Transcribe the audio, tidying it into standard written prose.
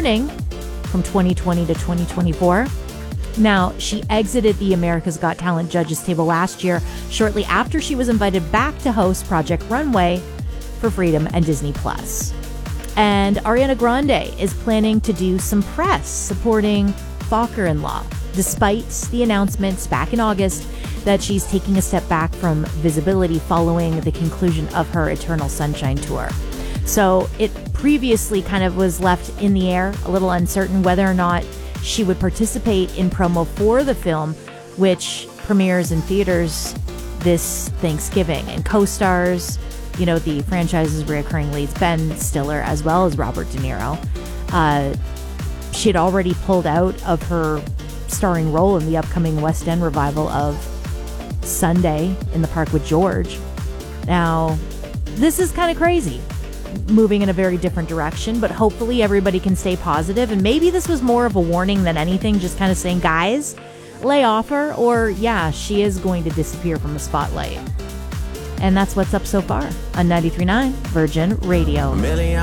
returning from 2020 to 2024. Now, she exited the America's Got Talent judges table last year, shortly after she was invited back to host Project Runway for Freedom and Disney+. And Ariana Grande is planning to do some press supporting Fokker-in-Law, despite the announcements back in August that she's taking a step back from visibility following the conclusion of her Eternal Sunshine tour. So it previously kind of was left in the air, a little uncertain whether or not she would participate in promo for the film, which premieres in theaters this Thanksgiving, and co-stars, you know, the franchise's recurring leads, Ben Stiller as well as Robert De Niro. She had already pulled out of her starring role in the upcoming West End revival of Sunday in the Park with George. Now, this is kind of crazy, moving in a very different direction, but hopefully everybody can stay positive. And maybe this was more of a warning than anything, just kind of saying, guys, lay off her, or yeah, she is going to disappear from the spotlight. And that's what's up so far on 93.9 Virgin Radio.